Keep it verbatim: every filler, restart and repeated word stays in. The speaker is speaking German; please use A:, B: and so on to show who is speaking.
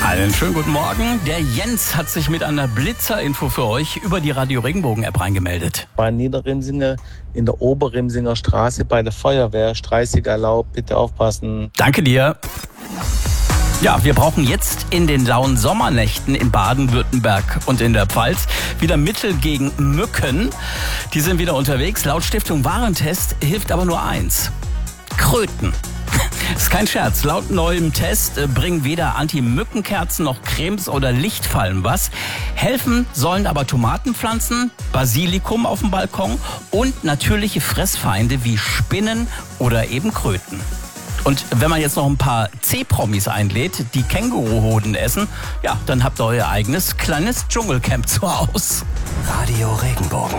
A: Einen schönen guten Morgen. Der Jens hat sich mit einer Blitzerinfo für euch über die Radio Regenbogen-App reingemeldet.
B: Bei Niederrimsinge in der Oberrimsinger Straße bei der Feuerwehr, Streißig erlaubt, bitte aufpassen.
A: Danke dir. Ja, wir brauchen jetzt in den lauen Sommernächten in Baden-Württemberg und in der Pfalz wieder Mittel gegen Mücken. Die sind wieder unterwegs. Laut Stiftung Warentest hilft aber nur eins: Kröten. Das ist kein Scherz. Laut neuem Test bringen weder Anti-Mückenkerzen noch Cremes oder Lichtfallen was. Helfen sollen aber Tomatenpflanzen, Basilikum auf dem Balkon und natürliche Fressfeinde wie Spinnen oder eben Kröten. Und wenn man jetzt noch ein paar C-Promis einlädt, die Känguruhoden essen, ja, dann habt ihr euer eigenes kleines Dschungelcamp zu Hause.
C: Radio Regenbogen.